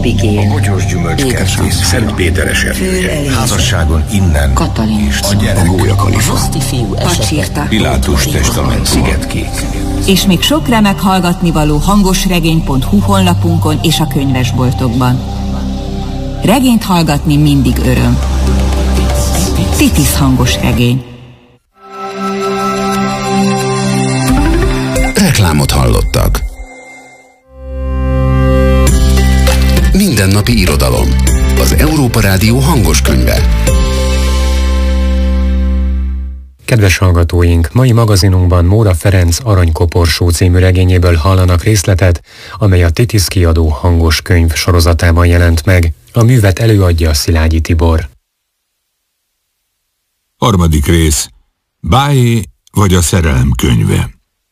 Abigail, a bogyós gyümölcskertész, Szent Péteres erője, házasságon innen, Katalin, a gyerek, a gólya kalifa, Roszti fiú esete, Pilátus testament, Szigetkék. És még sok remek hallgatnivaló hangosregény.hu honlapunkon és a könyvesboltokban. Regényt hallgatni mindig öröm. Titis hangos regény. Reklámot hallottak. Mindennapi irodalom. Az Európa Rádió hangos könyve. Kedves hallgatóink, mai magazinunkban Móra Ferenc Aranykoporsó című regényéből hallanak részletet, amely a Titis kiadó hangos könyv sorozatában jelent meg. A művet előadja Szilágyi Tibor. Harmadik rész. Bájé vagy a szerelem könyve.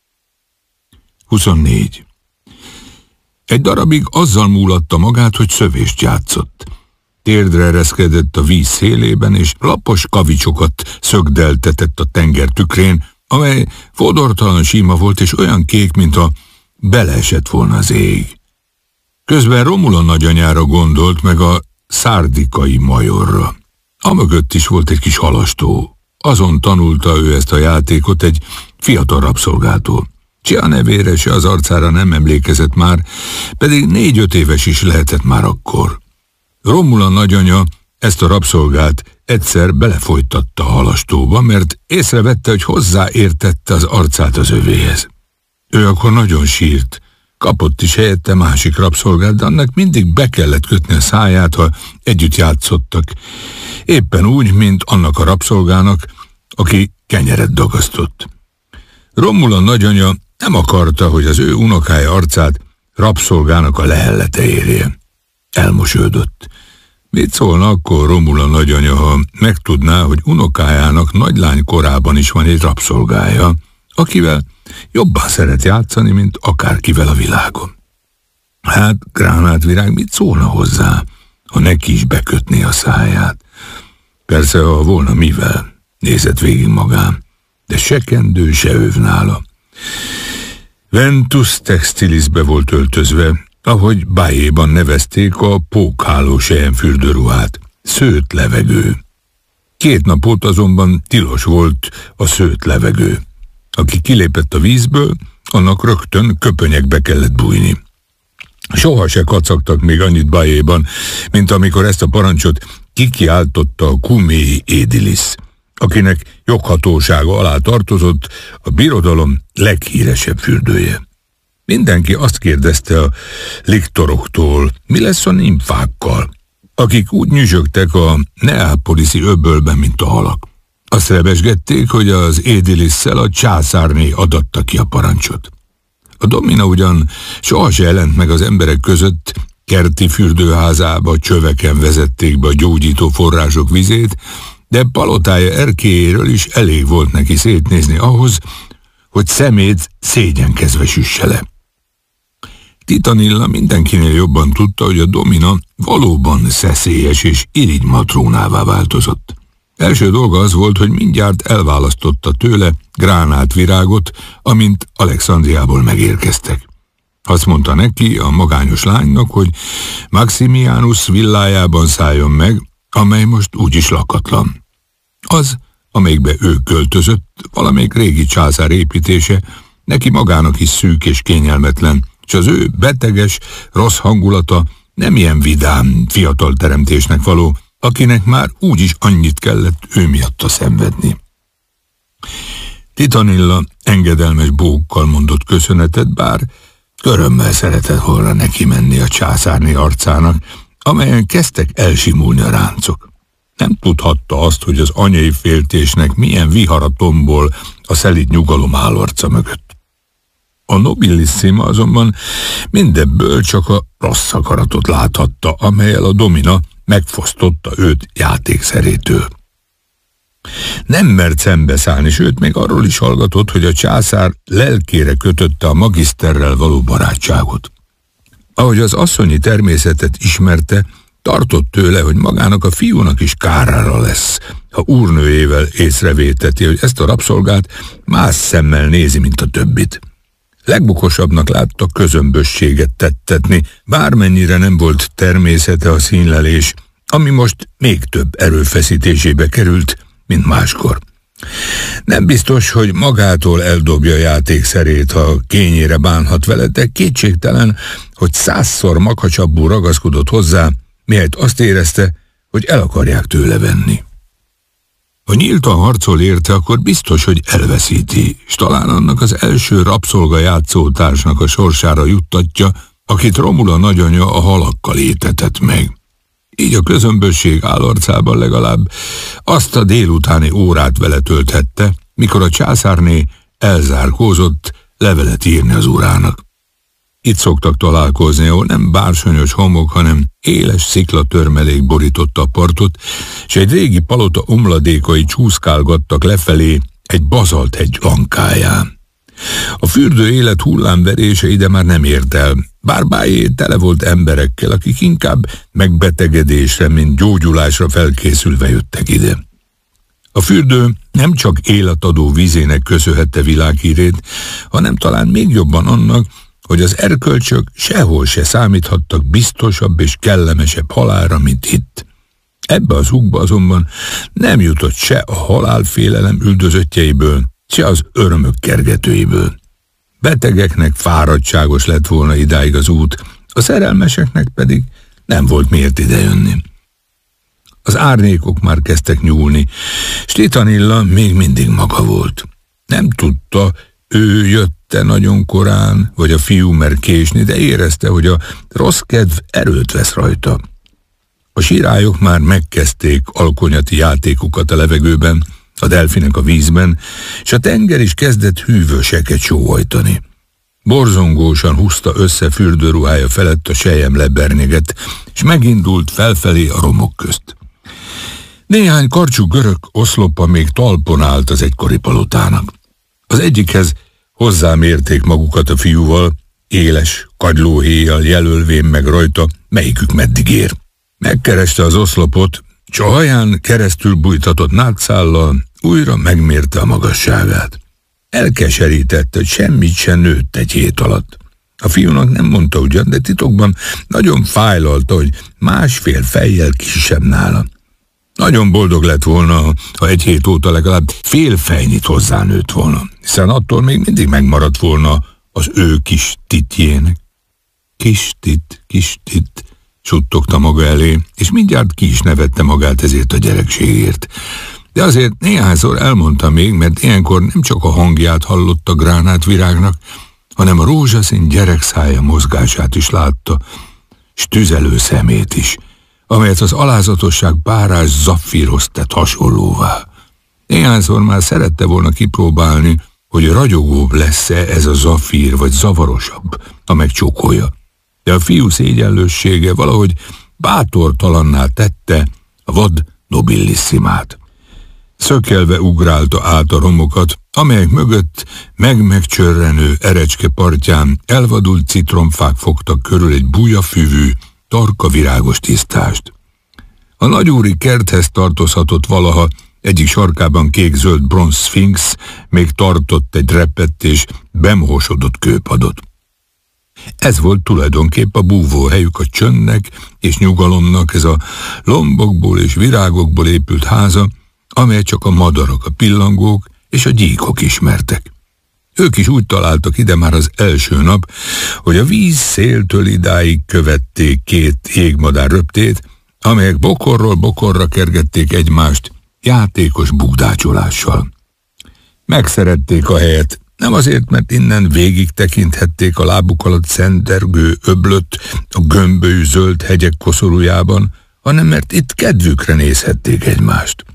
24. Egy darabig azzal múlatta magát, hogy szövést játszott. Térdre ereszkedett a víz szélében, és lapos kavicsokat szögdeltetett a tenger tükrén, amely fodortalan sima volt, és olyan kék, mintha beleesett volna az ég. Közben Romula nagyanyára gondolt, meg a szárdikai majorra. Amögött is volt egy kis halastó. Azon tanulta ő ezt a játékot egy fiatal rabszolgától. Se a nevére, se az arcára nem emlékezett már, pedig 4-5 éves is lehetett már akkor. Romula nagyanya ezt a rabszolgát egyszer belefolytatta a halastóba, mert észrevette, hogy hozzáértette az arcát az övéhez. Ő akkor nagyon sírt, kapott is helyette másik rabszolgát, de annak mindig be kellett kötni a száját, ha együtt játszottak. Éppen úgy, mint annak a rabszolgának, aki kenyeret dagasztott. Romula nagyanya nem akarta, hogy az ő unokája arcát rabszolgának a lehellete érje. Elmosődött. Mit szólna akkor Romula nagyanya, ha megtudná, hogy unokájának nagylány korában is van egy rabszolgája, akivel jobban szeret játszani, mint akárkivel a világon? Hát, Gránátvirág mit szólna hozzá, ha neki is bekötné a száját? Persze, ha volna mivel, nézett végig magán, de se kendő, se öv nála. Ventus Textilisbe volt öltözve, ahogy Bájéban nevezték a pókháló selyemfürdőruhát, szőtt levegő. 2 napot azonban tilos volt a szőtt levegő. Aki kilépett a vízből, annak rögtön köpönyekbe kellett bújni. Soha se kacagtak még annyit Bájéban, mint amikor ezt a parancsot kikiáltotta a Cuméi Édilis, akinek joghatósága alá tartozott a birodalom leghíresebb fürdője. Mindenki azt kérdezte a liktoroktól, mi lesz a nimfákkal, akik úgy nyüzsögtek a neápoliszi öbölben, mint a halak. Azt rebesgették, hogy az Édilisszel a császárné adatta ki a parancsot. A Domina ugyan soha se jelent meg az emberek között, kerti fürdőházába, csöveken vezették be a gyógyító források vizét, de palotája erkélyéről is elég volt neki szétnézni ahhoz, hogy szemét szégyenkezve süsse le. Titanilla mindenkinél jobban tudta, hogy a Domina valóban szeszélyes és irigy matrónává változott. Első dolga az volt, hogy mindjárt elválasztotta tőle Gránátvirágot, amint Alexandriából megérkeztek. Azt mondta neki, a magányos lánynak, hogy Maximianus villájában szálljon meg, amely most úgyis lakatlan. Az, amelyikbe ő költözött, valamelyik régi császár építése, neki magának is szűk és kényelmetlen, és az ő beteges, rossz hangulata nem ilyen vidám, fiatal teremtésnek való, akinek már úgyis annyit kellett ő miatta szenvedni. Titanilla engedelmes bókkal mondott köszönetet, bár örömmel szeretett volna neki menni a császárné arcának, amelyen kezdtek elsimulni a ráncok. Nem tudhatta azt, hogy az anyai féltésnek milyen vihara tombol a szelíd nyugalom állarca mögött. A nobilissima azonban mindebből csak a rossz akaratot láthatta, amellyel a Domina megfosztotta őt játékszerétől. Nem mert szembeszállni, sőt még arról is hallgatott, hogy a császár lelkére kötötte a magiszterrel való barátságot. Ahogy az asszonyi természetet ismerte, tartott tőle, hogy magának a fiúnak is kárára lesz, ha úrnőjével észrevéteti, hogy ezt a rabszolgát más szemmel nézi, mint a többit. Legbukosabbnak látta közömbösséget tettetni, bármennyire nem volt természete a színlelés, ami most még több erőfeszítésébe került, mint máskor. Nem biztos, hogy magától eldobja játékszerét, ha kényére bánhat vele, de kétségtelen, hogy 100-szor makacsabbul ragaszkodott hozzá, mihelyt azt érezte, hogy el akarják tőle venni. Ha nyíltan harcol érte, akkor biztos, hogy elveszíti, és talán annak az első rabszolga játszótársnak a sorsára juttatja, akit Romula nagyanyja a halakkal étetett meg. Így a közömbösség állarcában legalább azt a délutáni órát vele tölthette, mikor a császárné elzárkózott levelet írni az urának. Itt szoktak találkozni, ahol nem bársonyos homok, hanem éles sziklatörmelék borította a partot, és egy régi palota omladékai csúszkálgattak lefelé egy bazalthegy lankáján. A fürdő élet hullámverése ide már nem ért el, bár Bayeux tele volt emberekkel, akik inkább megbetegedésre, mint gyógyulásra felkészülve jöttek ide. A fürdő nem csak életadó vízének köszönhette világhírét, hanem talán még jobban annak, hogy az erkölcsök sehol se számíthattak biztosabb és kellemesebb halálra, mint itt. Ebbe az ugba azonban nem jutott se a halálfélelem üldözöttjeiből, se az örömök kergetőiből. Betegeknek fáradtságos lett volna idáig az út, a szerelmeseknek pedig nem volt miért idejönni. Az árnyékok már kezdtek nyúlni, s Titanilla még mindig maga volt. Nem tudta, ő jött-e nagyon korán, vagy a fiú mer késni, de érezte, hogy a rossz kedv erőt vesz rajta. A sirályok már megkezdték alkonyati játékukat a levegőben, a delfinek a vízben, és a tenger is kezdett hűvöseket sóhajtani. Borzongósan húzta össze fürdőruhája felett a selyemlebernyeget, és megindult felfelé a romok közt. Néhány karcsú görög oszlopa még talpon állt az egykori palotának. Az egyikhez hozzámérték magukat a fiúval, éles kagylóhéjjal jelölvén meg rajta, melyikük meddig ér. Megkereste az oszlopot, s a haján keresztül bújtatott nátszállal újra megmérte a magasságát. Elkeserítette, hogy semmit sem nőtt egy hét alatt. A fiúnak nem mondta ugyan, de titokban nagyon fájlalta, hogy 1,5 fejjel kisebb nála. Nagyon boldog lett volna, ha egy hét óta legalább fél fejnyit hozzánőtt volna, hiszen attól még mindig megmaradt volna az ő kis titjének. Kis tit, suttogta maga elé, és mindjárt ki is nevette magát ezért a gyerekségért. De azért néhányszor elmondta még, mert ilyenkor nem csak a hangját hallotta gránátvirágnak, hanem a rózsaszín gyerekszája mozgását is látta, s tüzelő szemét is, amelyet az alázatosság bárás zaffíroz tett hasonlóvá. Néhányszor már szerette volna kipróbálni, hogy ragyogóbb lesz-e ez a zaffír, vagy zavarosabb, ha megcsókolja. De a fiú szégyenlőssége valahogy bátortalanná tette a vad nobillissimát. Szökkelve ugrálta át a romokat, amelyek mögött megcsörrenő erecske partján elvadult citromfák fogtak körül egy bujafüvű, tarka virágos tisztást. A nagyúri kerthez tartozhatott valaha, egyik sarkában kék-zöld bronz szfinx még tartott egy repett és bemohosodott kőpadot. Ez volt tulajdonképp a búvóhelyük a csöndnek és nyugalomnak, ez a lombokból és virágokból épült háza, amelyet csak a madarak, a pillangók és a gyíkok ismertek. Ők is úgy találtak ide már az első nap, hogy a víz széltől idáig követték 2 jégmadár röptét, amelyek bokorról bokorra kergették egymást játékos bugdácsolással. Megszerették a helyet, nem azért, mert innen végig tekinthették a lábuk alatt szendergő öblöt a gömbölyű zöld hegyek koszorújában, hanem mert itt kedvükre nézhették egymást.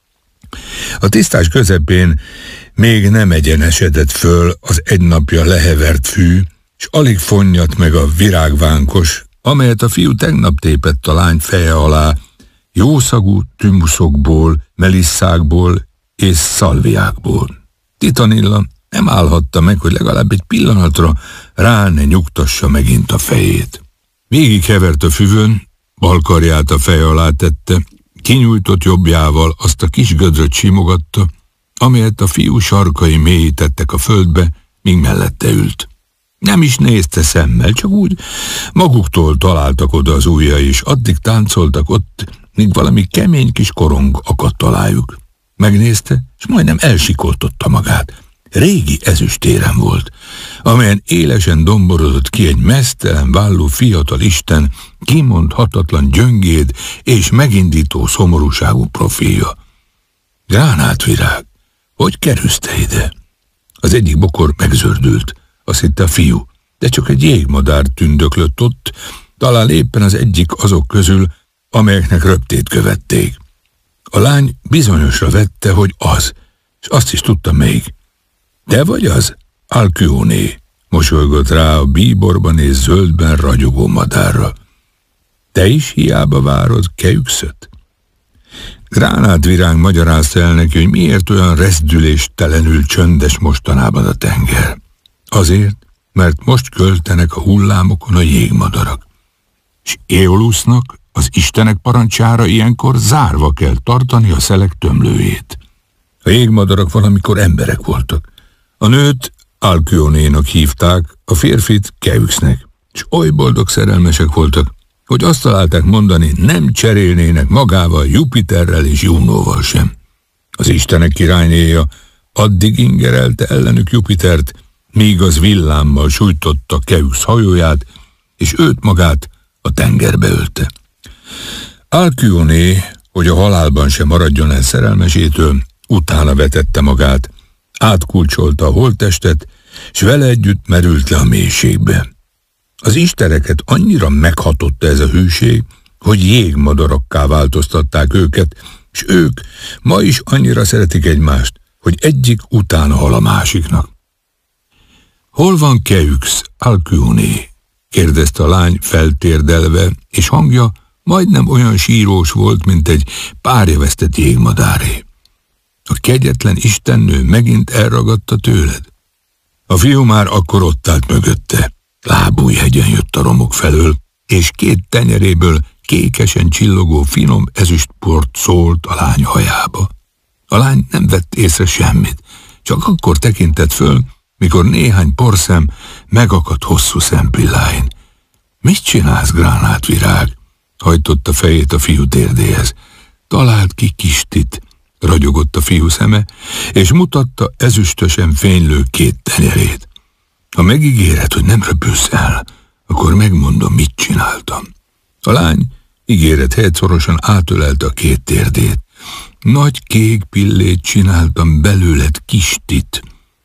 A tisztás közepén még nem egyenesedett föl az egy napja lehevert fű, s alig fonnyat meg a virágvánkos, amelyet a fiú tegnap tépett a lány feje alá, jószagú tümuszokból, melisszákból és szalviákból. Titanilla nem állhatta meg, hogy legalább egy pillanatra rá ne nyugtassa megint a fejét. Végig hevert a füvön, bal karját a feje alá tette, kinyújtott jobbjával azt a kis gödröt simogatta, amelyet a fiú sarkai mélyítettek a földbe, míg mellette ült. Nem is nézte szemmel, csak úgy maguktól találtak oda az ujjai, és addig táncoltak ott, míg valami kemény kis korong akadt alájuk. Megnézte, és majdnem elsikoltotta magát. Régi ezüstérem volt, amelyen élesen domborodott ki egy meztelen vállú fiatal isten, kimondhatatlan gyöngéd és megindító szomorúságú profilja. Gránátvirág, hogy kerülsz ide? Az egyik bokor megzördült, azt hitte a fiú, de csak egy jégmadár tündöklött ott, talán éppen az egyik azok közül, amelyeknek röptét követték. A lány bizonyosra vette, hogy az, és azt is tudta még. Te vagy az? Alkyone, mosolygott rá a bíborban és zöldben ragyogó madárra. Te is hiába várod Keuxöt? Gránátvirág magyarázta el neki, hogy miért olyan rezdüléstelenül csöndes mostanában a tenger. Azért, mert most költenek a hullámokon a jégmadarak. És Éolusznak, az istenek parancsára ilyenkor zárva kell tartani a szelek tömlőjét. A jégmadarak valamikor emberek voltak. A nőt Alkyone-nak hívták, a férfit Keuxnek, és oly boldog szerelmesek voltak, hogy azt találták mondani, nem cserélnének magával Jupiterrel és Junóval sem. Az istenek királynéja addig ingerelte ellenük Jupitert, míg az villámmal sújtotta Keux hajóját, és őt magát a tengerbe ölte. Alkyone, hogy a halálban sem maradjon el szerelmesétől, utána vetette magát, átkulcsolta a holttestet, s vele együtt merült le a mélységbe. Az isteneket annyira meghatotta ez a hűség, hogy jégmadarakká változtatták őket, és ők ma is annyira szeretik egymást, hogy egyik utána hal a másiknak. Hol van Keux, Alkyone? kérdezte a lány feltérdelve, és hangja majdnem olyan sírós volt, mint egy párjavesztett jégmadáré. A kegyetlen istennő megint elragadta tőled? A fiú már akkor ott állt mögötte. Lábújhegyen jött a romok felől, és két tenyeréből kékesen csillogó finom ezüstport szólt a lány hajába. A lány nem vett észre semmit, csak akkor tekintett föl, mikor néhány porszem megakadt hosszú szempilláin. Mit csinálsz, Gránátvirág? Hajtotta fejét a fiú térdéhez. Talált ki Kistit, ragyogott a fiú szeme, és mutatta ezüstösen fénylő két tenyerét. Ha megígéred, hogy nem röpülsz el, akkor megmondom, mit csináltam. A lány ígéret helyett szorosan átölelte a két térdét. Nagy kék pillét csináltam belőled, Kistit.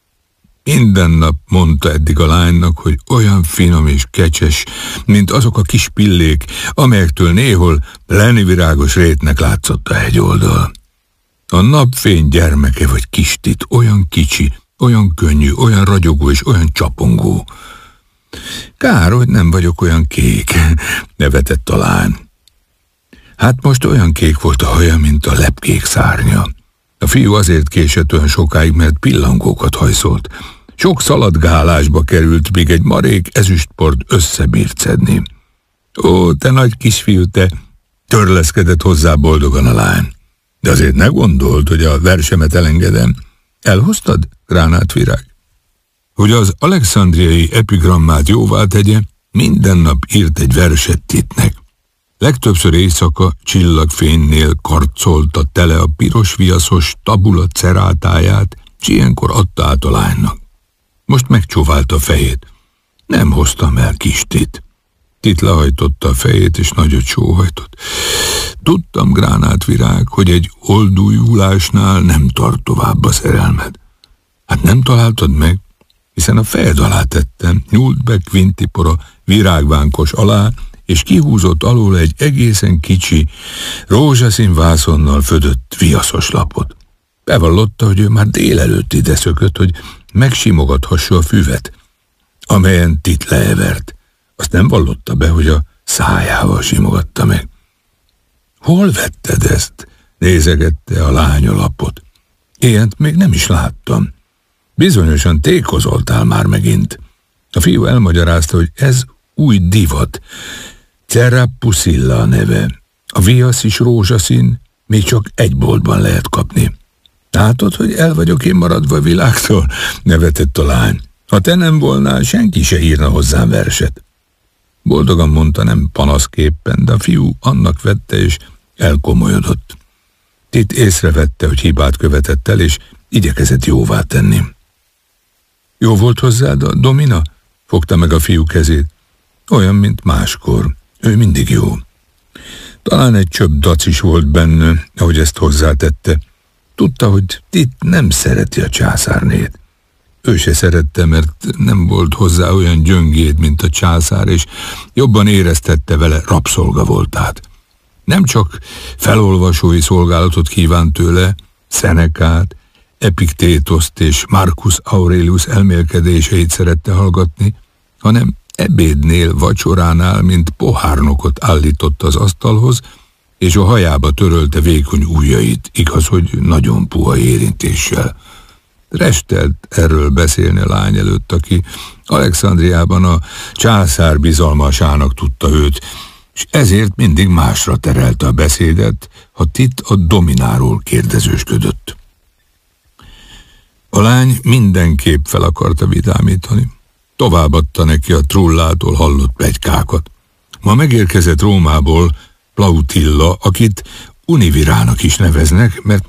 Minden nap mondta eddig a lánynak, hogy olyan finom és kecses, mint azok a kis pillék, amelyektől néhol lenivirágos rétnek látszott a hegyoldal. A napfény gyermeke vagy, Kistit, olyan kicsi, olyan könnyű, olyan ragyogó és olyan csapongó. Kár, hogy nem vagyok olyan kék, nevetett a lány. Hát most olyan kék volt a haja, mint a lepkék szárnya. A fiú azért késett olyan sokáig, mert pillangókat hajszolt. Sok szaladgálásba került, míg egy marék ezüstport összebírt szedni. Ó, te nagy kisfiú, te! Törleszkedett hozzá boldogan a lány. De azért ne gondold, hogy a versemet elengedem. Elhoztad, Gránátvirág? Hogy az alexandriai epigrammát jóvá tegye, minden nap írt egy verset Titnek. Legtöbbször éjszaka csillagfénynél karcolta tele a piros viaszos tabula cerátáját, s ilyenkor adta át a lánynak. Most megcsóválta a fejét. Nem hoztam el Kistit. Tit lehajtotta a fejét, és nagyot sóhajtott. Tudtam, Gránátvirág, hogy egy oldújulásnál nem tart tovább a szerelmed. Hát nem találtad meg, hiszen a fejed alá tettem, nyúlt be Quintipora virágvánkos alá, és kihúzott alól egy egészen kicsi, rózsaszín vászonnal födött viaszos lapot. Bevallotta, hogy ő már délelőtt ide szökött, hogy megsimogathassa a füvet, amelyen Tit leevert. Azt nem vallotta be, hogy a szájával simogatta meg. Hol vetted ezt? Nézegette a lány a lapot. Ilyent még nem is láttam. Bizonyosan tékozoltál már megint. A fiú elmagyarázta, hogy ez új divat. Cerapusilla a neve. A viasz is rózsaszín, még csak egy boltban lehet kapni. Látod, hogy el vagyok én maradva a világtól? Nevetett a lány. Ha te nem volnál, senki se írna hozzám verset. Boldogan mondta, nem panaszképpen, de a fiú annak vette, és elkomolyodott. Tit észrevette, hogy hibát követett el, és igyekezett jóvá tenni. Jó volt hozzád a Domina? Fogta meg a fiú kezét. Olyan, mint máskor. Ő mindig jó. Talán egy csöpp dac is volt benne, ahogy ezt hozzátette. Tudta, hogy Tit nem szereti a császárnét. Ő se szerette, mert nem volt hozzá olyan gyöngéd, mint a császár, és jobban éreztette vele rabszolga voltát. Nem csak felolvasói szolgálatot kívánt tőle, Szenekát, Epiktétoszt és Marcus Aurelius elmélkedéseit szerette hallgatni, hanem ebédnél, vacsoránál, mint pohárnokot állított az asztalhoz, és a hajába törölte vékony ujjait, igaz, hogy nagyon puha érintéssel. Restelt erről beszélni a lány előtt, aki Alexandriában a császár bizalmasának tudta őt, és ezért mindig másra terelte a beszédet, ha Tit a Domináról kérdezősködött. A lány mindenképp fel akarta vidámítani. Továbbadta neki a Trullától hallott pletykákat. Ma megérkezett Rómából Plautilla, akit Univirának is neveznek, mert